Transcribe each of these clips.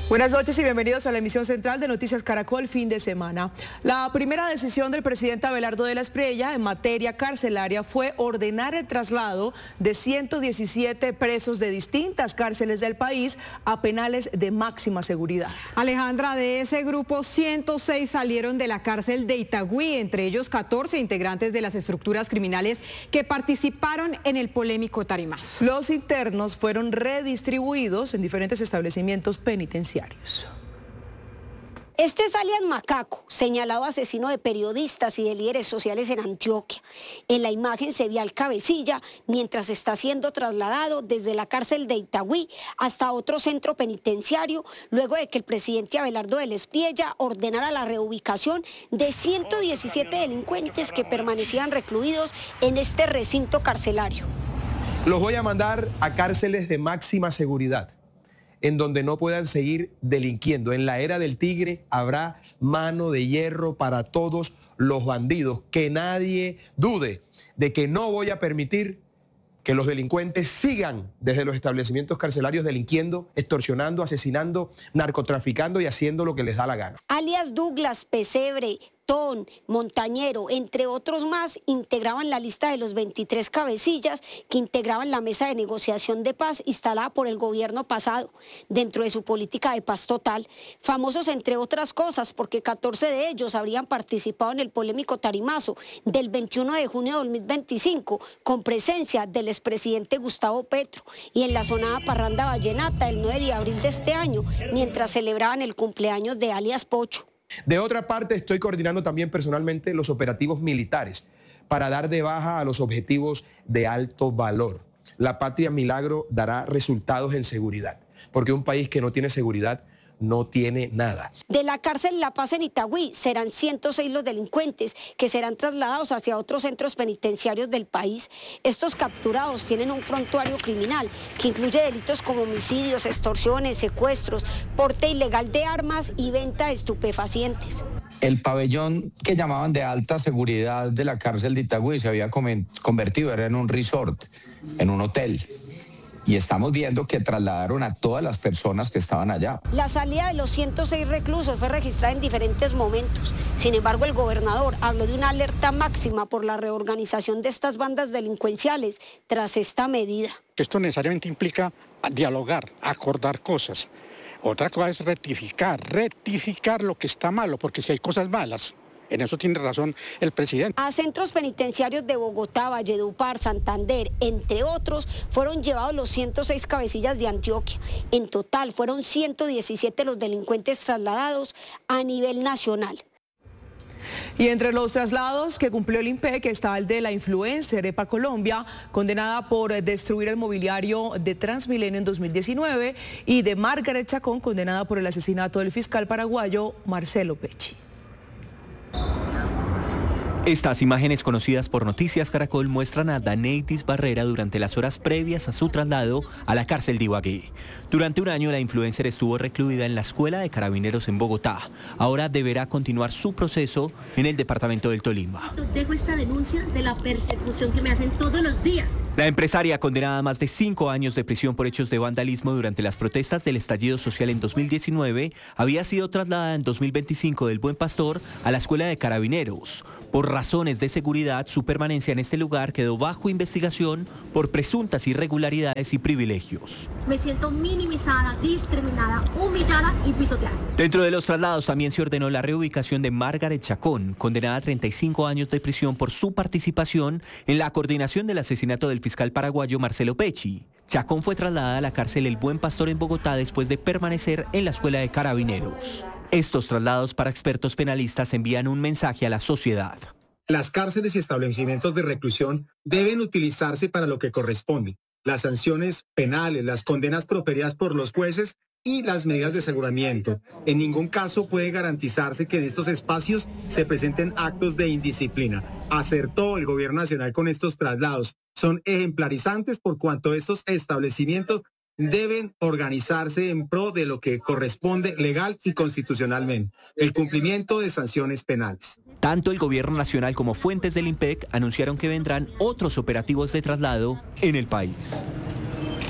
Buenas noches y bienvenidos a la emisión central de Noticias Caracol fin de semana. La primera decisión del presidente Abelardo de la Espriella en materia carcelaria fue ordenar el traslado de 117 presos de distintas cárceles del país a penales de máxima seguridad. Alejandra, de ese grupo 106 salieron de la cárcel de Itagüí, entre ellos 14 integrantes de las estructuras criminales que participaron en el polémico Tarimazo. Los internos fueron redistribuidos en diferentes establecimientos penitenciarios. Este es alias Macaco, señalado asesino de periodistas y de líderes sociales en Antioquia. En la imagen se ve al cabecilla mientras está siendo trasladado desde la cárcel de Itagüí hasta otro centro penitenciario, luego de que el presidente Abelardo de la Espriella ordenara la reubicación de 117 delincuentes que permanecían recluidos en este recinto carcelario. Los voy a mandar a cárceles de máxima seguridad, en donde no puedan seguir delinquiendo. En la era del tigre habrá mano de hierro para todos los bandidos. Que nadie dude de que no voy a permitir que los delincuentes sigan desde los establecimientos carcelarios delinquiendo, extorsionando, asesinando, narcotraficando y haciendo lo que les da la gana. Alias Douglas, Pesebre, Ton, Montañero, entre otros más, integraban la lista de los 23 cabecillas que integraban la mesa de negociación de paz instalada por el gobierno pasado, dentro de su política de paz total, famosos entre otras cosas porque 14 de ellos habrían participado en el polémico Tarimazo del 21 de junio de 2025, con presencia del expresidente Gustavo Petro, y en la sonada parranda vallenata el 9 de abril de este año, mientras celebraban el cumpleaños de alias Pocho. De otra parte, estoy coordinando también personalmente los operativos militares para dar de baja a los objetivos de alto valor. La Patria Milagro dará resultados en seguridad, porque un país que no tiene seguridad no tiene nada. De la cárcel La Paz en Itagüí serán 106 los delincuentes que serán trasladados hacia otros centros penitenciarios del país. Estos capturados tienen un prontuario criminal que incluye delitos como homicidios, extorsiones, secuestros, porte ilegal de armas y venta de estupefacientes. El pabellón que llamaban de alta seguridad de la cárcel de Itagüí se había convertido, era en un resort, en un hotel. Y estamos viendo que trasladaron a todas las personas que estaban allá. La salida de los 106 reclusos fue registrada en diferentes momentos. Sin embargo, el gobernador habló de una alerta máxima por la reorganización de estas bandas delincuenciales tras esta medida. Esto necesariamente implica dialogar, acordar cosas. Otra cosa es rectificar lo que está malo, porque si hay cosas malas, en eso tiene razón el presidente. A centros penitenciarios de Bogotá, Valledupar, Santander, entre otros, fueron llevados los 106 cabecillas de Antioquia. En total fueron 117 los delincuentes trasladados a nivel nacional. Y entre los traslados que cumplió el IMPEC está el de la influencer EPA Colombia, condenada por destruir el mobiliario de Transmilenio en 2019, y de Margaret Chacón, condenada por el asesinato del fiscal paraguayo Marcelo Pecci. Estas imágenes conocidas por Noticias Caracol muestran a Daneidis Barrera durante las horas previas a su traslado a la cárcel de Ibagué. Durante un año la influencer estuvo recluida en la Escuela de Carabineros en Bogotá. Ahora deberá continuar su proceso en el departamento del Tolima. Dejo esta denuncia de la persecución que me hacen todos los días. La empresaria, condenada a más de 5 años de prisión por hechos de vandalismo durante las protestas del estallido social en 2019, había sido trasladada en 2025 del Buen Pastor a la Escuela de Carabineros. Por razones de seguridad, su permanencia en este lugar quedó bajo investigación por presuntas irregularidades y privilegios. Me siento minimizada, discriminada, humillada y pisoteada. Dentro de los traslados también se ordenó la reubicación de Margaret Chacón, condenada a 35 años de prisión por su participación en la coordinación del asesinato del fiscal paraguayo Marcelo Pecci. Chacón fue trasladada a la cárcel El Buen Pastor en Bogotá después de permanecer en la Escuela de Carabineros. Estos traslados para expertos penalistas envían un mensaje a la sociedad. Las cárceles y establecimientos de reclusión deben utilizarse para lo que corresponde. Las sanciones penales, las condenas proferidas por los jueces y las medidas de aseguramiento. En ningún caso puede garantizarse que en estos espacios se presenten actos de indisciplina. Acertó el gobierno nacional con estos traslados. Son ejemplarizantes por cuanto estos establecimientos deben organizarse en pro de lo que corresponde legal y constitucionalmente, el cumplimiento de sanciones penales. Tanto el gobierno nacional como fuentes del IMPEC anunciaron que vendrán otros operativos de traslado en el país.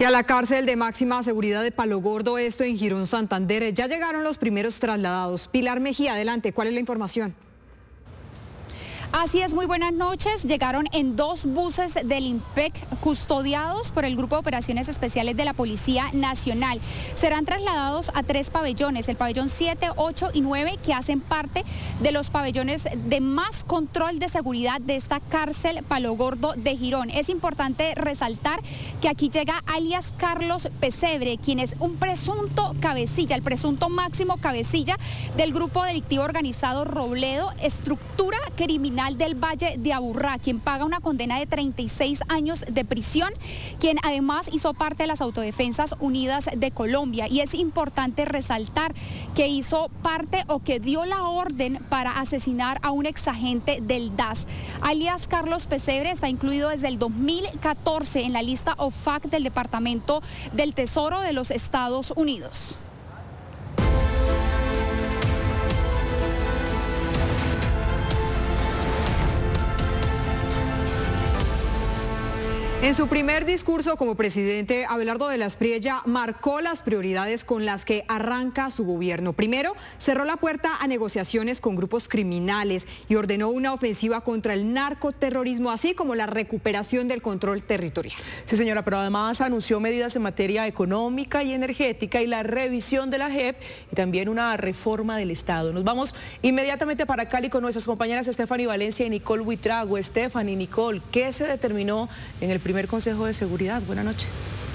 Y a la cárcel de máxima seguridad de Palo Gordo, esto en Girón, Santander, ya llegaron los primeros trasladados. Pilar Mejía, adelante, ¿cuál es la información? Así es, muy buenas noches. Llegaron en 2 buses del IMPEC custodiados por el Grupo de Operaciones Especiales de la Policía Nacional. Serán trasladados a 3 pabellones, el pabellón 7, 8 y 9, que hacen parte de los pabellones de más control de seguridad de esta cárcel Palo Gordo de Girón. Es importante resaltar que aquí llega alias Carlos Pesebre, quien es un presunto cabecilla, el presunto máximo cabecilla del grupo delictivo organizado Robledo, estructura criminal del Valle de Aburrá, quien paga una condena de 36 años de prisión, quien además hizo parte de las Autodefensas Unidas de Colombia. Y es importante resaltar que hizo parte o que dio la orden para asesinar a un exagente del DAS. Alias Carlos Pesebre está incluido desde el 2014 en la lista OFAC del Departamento del Tesoro de los Estados Unidos. En su primer discurso como presidente, Abelardo de la Espriella marcó las prioridades con las que arranca su gobierno. Primero, cerró la puerta a negociaciones con grupos criminales y ordenó una ofensiva contra el narcoterrorismo, así como la recuperación del control territorial. Sí, señora, pero además anunció medidas en materia económica y energética y la revisión de la JEP y también una reforma del Estado. Nos vamos inmediatamente para Cali con nuestras compañeras Stephanie Valencia y Nicole Buitrago. Stephanie, Nicole, ¿qué se determinó en el primer Consejo de Seguridad? Buenas noches.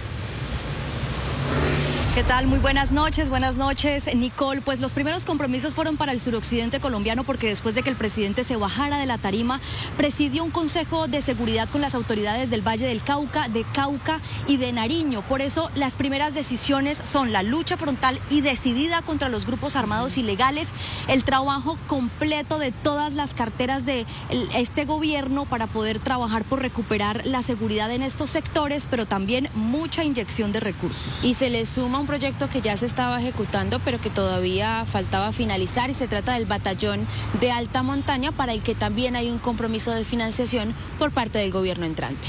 ¿Qué tal? Muy buenas noches, Nicole. Pues los primeros compromisos fueron para el suroccidente colombiano porque después de que el presidente se bajara de la tarima, presidió un consejo de seguridad con las autoridades del Valle del Cauca, de Cauca y de Nariño. Por eso las primeras decisiones son la lucha frontal y decidida contra los grupos armados ilegales, el trabajo completo de todas las carteras de este gobierno para poder trabajar por recuperar la seguridad en estos sectores, pero también mucha inyección de recursos. Y se le suma un proyecto que ya se estaba ejecutando, pero que todavía faltaba finalizar, y se trata del batallón de alta montaña, para el que también hay un compromiso de financiación por parte del gobierno entrante.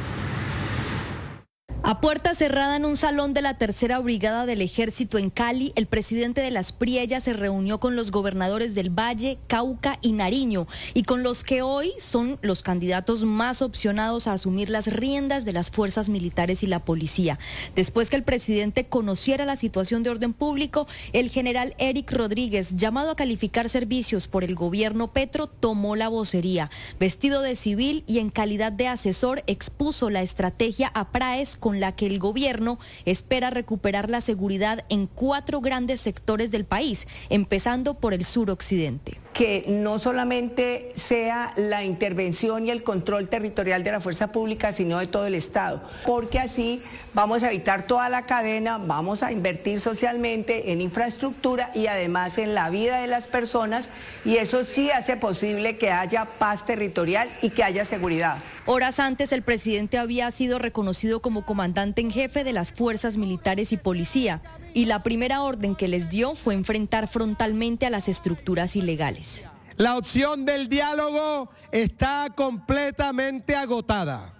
A puerta cerrada en un salón de la Tercera Brigada del Ejército en Cali, el presidente de la Espriella se reunió con los gobernadores del Valle, Cauca y Nariño, y con los que hoy son los candidatos más opcionados a asumir las riendas de las fuerzas militares y la policía. Después que el presidente conociera la situación de orden público, el general Eric Rodríguez, llamado a calificar servicios por el gobierno Petro, tomó la vocería. Vestido de civil y en calidad de asesor, expuso la estrategia APRAES con la que el gobierno espera recuperar la seguridad en 4 grandes sectores del país, empezando por el suroccidente. Que no solamente sea la intervención y el control territorial de la fuerza pública, sino de todo el Estado, porque así vamos a evitar toda la cadena, vamos a invertir socialmente en infraestructura y además en la vida de las personas, y eso sí hace posible que haya paz territorial y que haya seguridad. Horas antes, el presidente había sido reconocido como comandante en jefe de las fuerzas militares y policía, y la primera orden que les dio fue enfrentar frontalmente a las estructuras ilegales. La opción del diálogo está completamente agotada.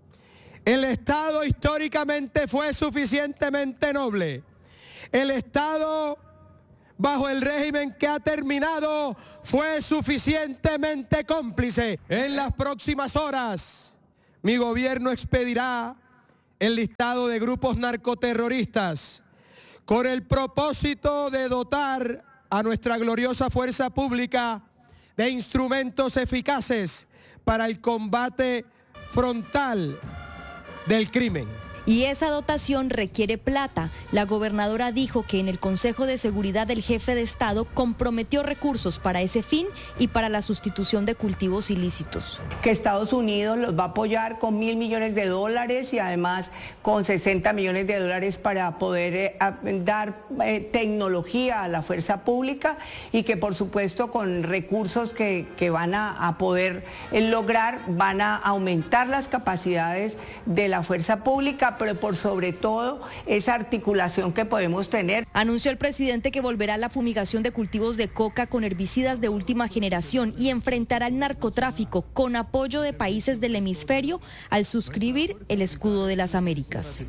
El Estado históricamente fue suficientemente noble. El Estado, bajo el régimen que ha terminado, fue suficientemente cómplice. En las próximas horas, mi gobierno expedirá el listado de grupos narcoterroristas con el propósito de dotar a nuestra gloriosa fuerza pública de instrumentos eficaces para el combate frontal del crimen. Y esa dotación requiere plata. La gobernadora dijo que en el Consejo de Seguridad el jefe de Estado comprometió recursos para ese fin y para la sustitución de cultivos ilícitos. Que Estados Unidos los va a apoyar con $1.000 millones y además con $60 millones para poder dar tecnología a la fuerza pública, y que por supuesto con recursos que van a poder lograr, van a aumentar las capacidades de la fuerza pública. política, pero por sobre todo esa articulación que podemos tener. Anunció el presidente que volverá a la fumigación de cultivos de coca con herbicidas de última generación y enfrentará el narcotráfico con apoyo de países del hemisferio al suscribir el Escudo de las Américas.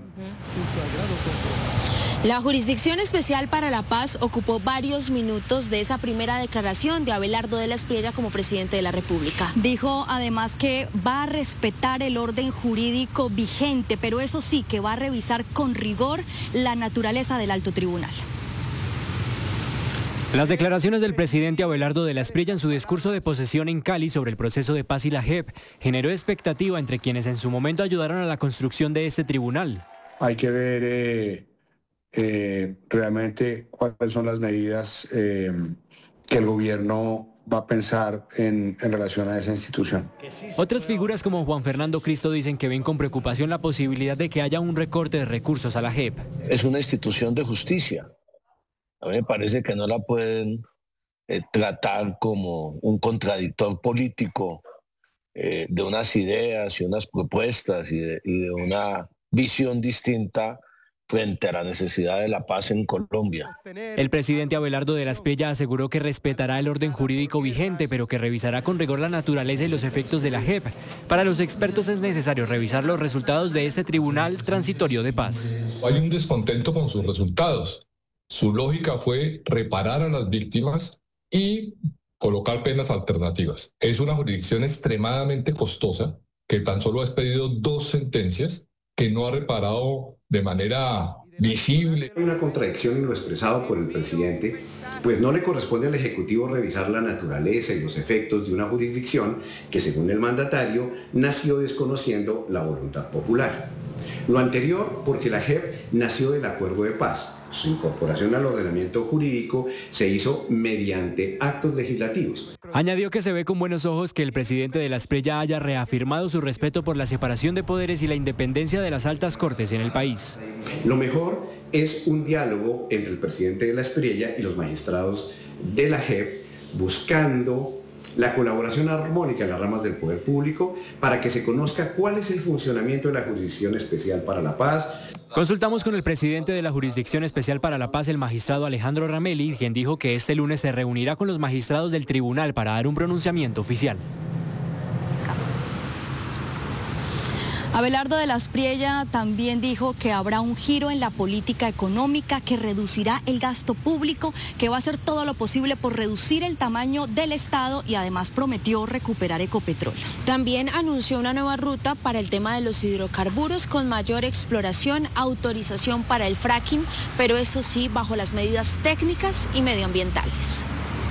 La Jurisdicción Especial para la Paz ocupó varios minutos de esa primera declaración de Abelardo de la Espriella como presidente de la República. Dijo además que va a respetar el orden jurídico vigente, pero eso sí, que va a revisar con rigor la naturaleza del alto tribunal. Las declaraciones del presidente Abelardo de la Espriella en su discurso de posesión en Cali sobre el proceso de paz y la JEP generó expectativa entre quienes en su momento ayudaron a la construcción de este tribunal. Hay que ver realmente cuáles son las medidas que el gobierno va a pensar en relación a esa institución. Otras figuras como Juan Fernando Cristo dicen que ven con preocupación la posibilidad de que haya un recorte de recursos a la JEP. Es una institución de justicia. A mí me parece que no la pueden tratar como un contradictor político de unas ideas y unas propuestas y de una visión distinta frente a la necesidad de la paz en Colombia. El presidente Abelardo de la Espriella aseguró que respetará el orden jurídico vigente, pero que revisará con rigor la naturaleza y los efectos de la JEP. Para los expertos es necesario revisar los resultados de este tribunal transitorio de paz. Hay un descontento con sus resultados. Su lógica fue reparar a las víctimas y colocar penas alternativas. Es una jurisdicción extremadamente costosa que tan solo ha expedido 2 sentencias, que no ha reparado de manera visible. Hay una contradicción en lo expresado por el presidente, pues no le corresponde al Ejecutivo revisar la naturaleza y los efectos de una jurisdicción que, según el mandatario, nació desconociendo la voluntad popular. Lo anterior porque la JEP nació del acuerdo de paz. Su incorporación al ordenamiento jurídico se hizo mediante actos legislativos. Añadió que se ve con buenos ojos que el presidente de la Espriella haya reafirmado su respeto por la separación de poderes y la independencia de las altas cortes en el país. Lo mejor es un diálogo entre el presidente de la Espriella y los magistrados de la JEP, buscando la colaboración armónica en las ramas del poder público para que se conozca cuál es el funcionamiento de la Jurisdicción Especial para la Paz. Consultamos con el presidente de la Jurisdicción Especial para la Paz, el magistrado Alejandro Ramelli, quien dijo que este lunes se reunirá con los magistrados del tribunal para dar un pronunciamiento oficial. Abelardo de la Espriella también dijo que habrá un giro en la política económica, que reducirá el gasto público, que va a hacer todo lo posible por reducir el tamaño del Estado y además prometió recuperar Ecopetrol. También anunció una nueva ruta para el tema de los hidrocarburos con mayor exploración, autorización para el fracking, pero eso sí, bajo las medidas técnicas y medioambientales.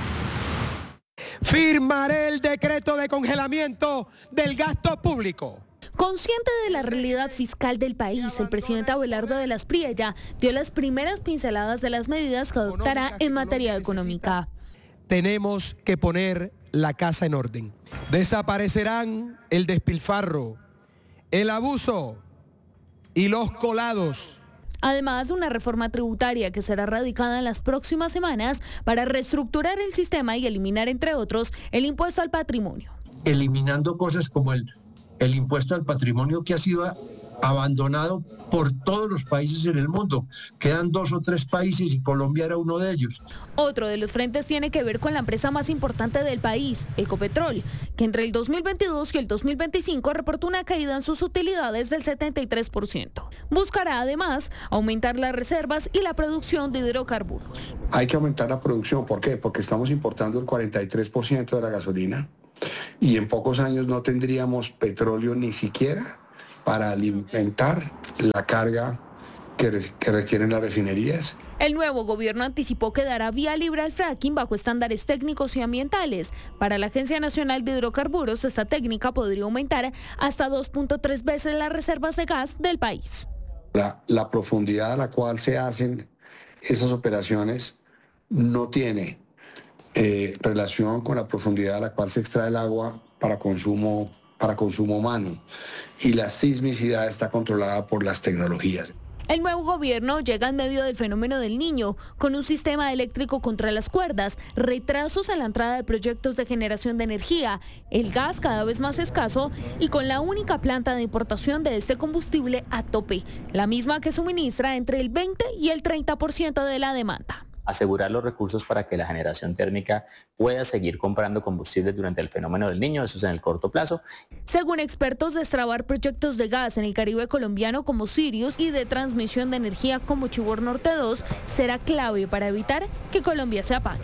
Firmaré el decreto de congelamiento del gasto público. Consciente de la realidad fiscal del país, el presidente Abelardo de la Espriella dio las primeras pinceladas de las medidas que adoptará en materia económica. Tenemos que poner la casa en orden. Desaparecerán el despilfarro, el abuso y los colados. Además de una reforma tributaria que será radicada en las próximas semanas para reestructurar el sistema y eliminar, entre otros, el impuesto al patrimonio. Eliminando cosas como el impuesto al patrimonio, que ha sido abandonado por todos los países en el mundo. Quedan 2 o 3 países y Colombia era uno de ellos. Otro de los frentes tiene que ver con la empresa más importante del país, Ecopetrol, que entre el 2022 y el 2025 reportó una caída en sus utilidades del 73%. Buscará además aumentar las reservas y la producción de hidrocarburos. Hay que aumentar la producción. ¿Por qué? Porque estamos importando el 43% de la gasolina y en pocos años no tendríamos petróleo ni siquiera para alimentar la carga que requieren las refinerías. El nuevo gobierno anticipó que dará vía libre al fracking bajo estándares técnicos y ambientales. Para la Agencia Nacional de Hidrocarburos, esta técnica podría aumentar hasta 2.3 veces las reservas de gas del país. La profundidad a la cual se hacen esas operaciones no tiene relación con la profundidad a la cual se extrae el agua para consumo humano, y la sismicidad está controlada por las tecnologías. El nuevo gobierno llega en medio del fenómeno del Niño, con un sistema eléctrico contra las cuerdas, retrasos en la entrada de proyectos de generación de energía, el gas cada vez más escaso y con la única planta de importación de este combustible a tope, la misma que suministra entre el 20 y el 30% de la demanda. Asegurar los recursos para que la generación térmica pueda seguir comprando combustibles durante el fenómeno del Niño, eso es en el corto plazo. Según expertos, destrabar proyectos de gas en el Caribe colombiano como Sirius y de transmisión de energía como Chivor Norte 2 será clave para evitar que Colombia se apague.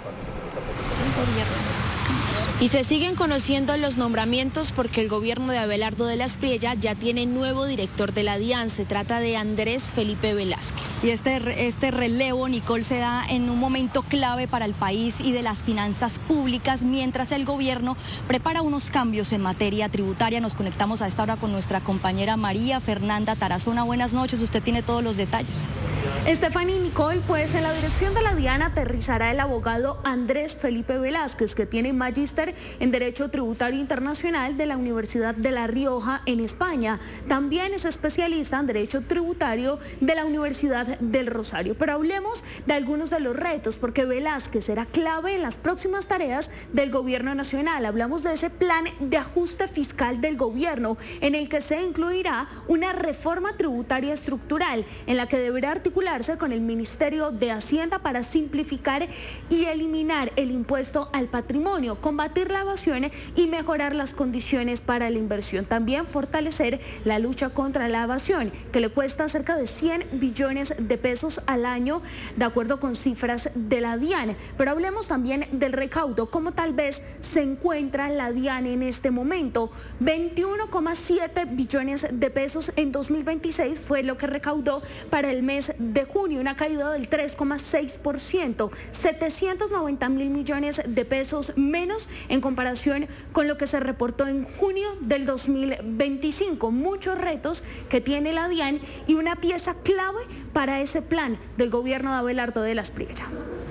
Y se siguen conociendo los nombramientos porque el gobierno de Abelardo de la Espriella ya tiene nuevo director de la DIAN. Se trata de Andrés Felipe Velázquez. Y este relevo, Nicole, se da en un momento clave para el país y de las finanzas públicas, mientras el gobierno prepara unos cambios en materia tributaria. Nos conectamos a esta hora con nuestra compañera María Fernanda Tarazona. Buenas noches, usted tiene todos los detalles. Stephanie y Nicole, pues en la dirección de la DIAN aterrizará el abogado Andrés Felipe Velázquez, que tiene magíster en Derecho Tributario Internacional de la Universidad de La Rioja en España. También es especialista en Derecho Tributario de la Universidad del Rosario. Pero hablemos de algunos de los retos, porque Velázquez será clave en las próximas tareas del gobierno nacional. Hablamos de ese plan de ajuste fiscal del gobierno, en el que se incluirá una reforma tributaria estructural, en la que deberá articularse con el Ministerio de Hacienda para simplificar y eliminar el impuesto al patrimonio, combatir la evasión y mejorar las condiciones para la inversión. También fortalecer la lucha contra la evasión, que le cuesta cerca de 100 billones de pesos al año, de acuerdo con cifras de la DIAN. Pero hablemos también del recaudo, cómo tal vez se encuentra la DIAN en este momento. 21,7 billones de pesos en 2026 fue lo que recaudó para el mes de junio, una caída del 3,6%, 790 mil millones de pesos menos en comparación con lo que se reportó en junio del 2025. Muchos retos que tiene la DIAN y una pieza clave para ese plan del gobierno de Abelardo de la Espriella.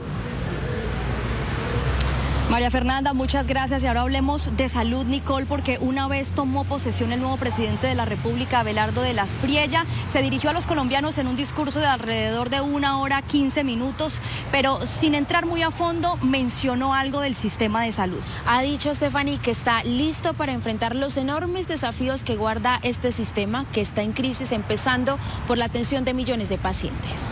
María Fernanda, muchas gracias. Y ahora hablemos de salud, Nicole, porque una vez tomó posesión el nuevo presidente de la República, Abelardo de la Espriella, se dirigió a los colombianos en un discurso de alrededor de 1 hora 15 minutos, pero sin entrar muy a fondo, mencionó algo del sistema de salud. Ha dicho Stephanie que está listo para enfrentar los enormes desafíos que guarda este sistema, que está en crisis, empezando por la atención de millones de pacientes.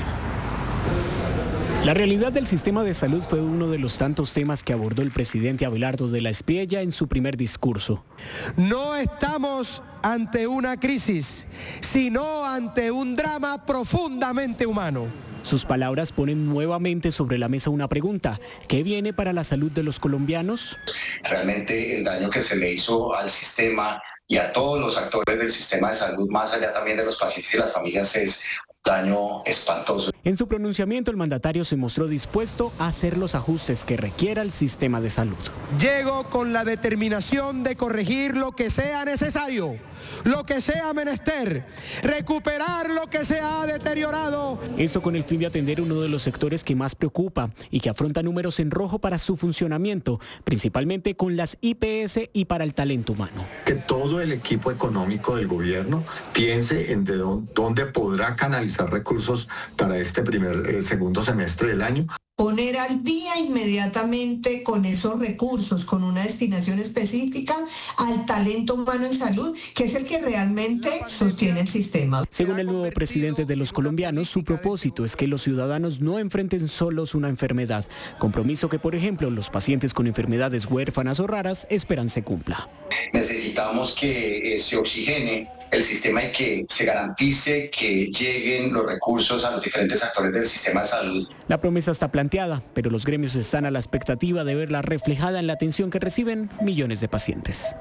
La realidad del sistema de salud fue uno de los tantos temas que abordó el presidente Abelardo de la Espriella en su primer discurso. No estamos ante una crisis, sino ante un drama profundamente humano. Sus palabras ponen nuevamente sobre la mesa una pregunta: ¿qué viene para la salud de los colombianos? Realmente el daño que se le hizo al sistema y a todos los actores del sistema de salud, más allá también de los pacientes y las familias, es un daño espantoso. En su pronunciamiento, el mandatario se mostró dispuesto a hacer los ajustes que requiera el sistema de salud. Llego con la determinación de corregir lo que sea necesario, lo que sea menester, recuperar lo que se ha deteriorado. Esto con el fin de atender uno de los sectores que más preocupa y que afronta números en rojo para su funcionamiento, principalmente con las IPS y para el talento humano. Que todo el equipo económico del gobierno piense en de dónde podrá canalizar recursos para este segundo semestre del año. Poner al día inmediatamente con esos recursos, con una destinación específica al talento humano en salud, que es el que realmente sostiene el sistema. Según el nuevo presidente de los colombianos, su propósito es que los ciudadanos no enfrenten solos una enfermedad, compromiso que, por ejemplo, los pacientes con enfermedades huérfanas o raras esperan se cumpla. Necesitamos que se oxigene el sistema y que se garantice que lleguen los recursos a los diferentes actores del sistema de salud. La promesa está planteada, pero los gremios están a la expectativa de verla reflejada en la atención que reciben millones de pacientes.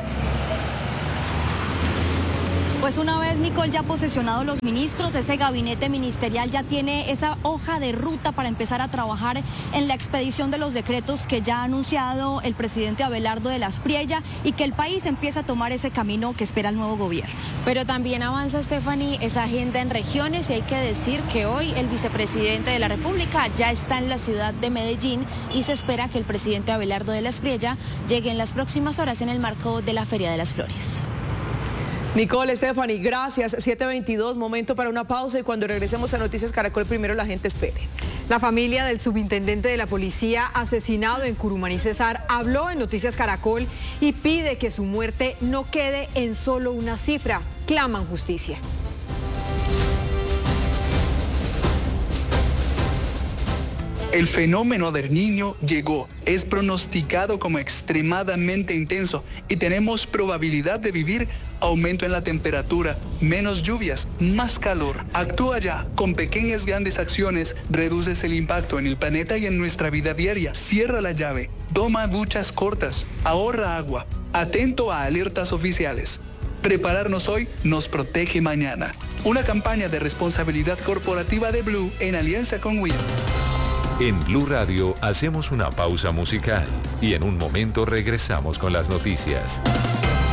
Pues una vez, Nicole, ya posesionados los ministros, ese gabinete ministerial ya tiene esa hoja de ruta para empezar a trabajar en la expedición de los decretos que ya ha anunciado el presidente Abelardo de la Espriella y que el país empieza a tomar ese camino que espera el nuevo gobierno. Pero también avanza, Stephanie, esa agenda en regiones, y hay que decir que hoy el vicepresidente de la República ya está en la ciudad de Medellín y se espera que el presidente Abelardo de la Espriella llegue en las próximas horas en el marco de la Feria de las Flores. Nicole, Stephanie, gracias. 7:22, momento para una pausa y cuando regresemos a Noticias Caracol, primero la gente espere. La familia del subintendente de la policía asesinado en Curumaní, Cesar, habló en Noticias Caracol y pide que su muerte no quede en solo una cifra. Claman justicia. El fenómeno del Niño llegó, es pronosticado como extremadamente intenso y tenemos probabilidad de vivir aumento en la temperatura, menos lluvias, más calor. Actúa ya, con pequeñas grandes acciones, reduces el impacto en el planeta y en nuestra vida diaria. Cierra la llave, toma duchas cortas, ahorra agua, atento a alertas oficiales. Prepararnos hoy nos protege mañana. Una campaña de responsabilidad corporativa de Blue en alianza con WIN. En Blue Radio hacemos una pausa musical y en un momento regresamos con las noticias.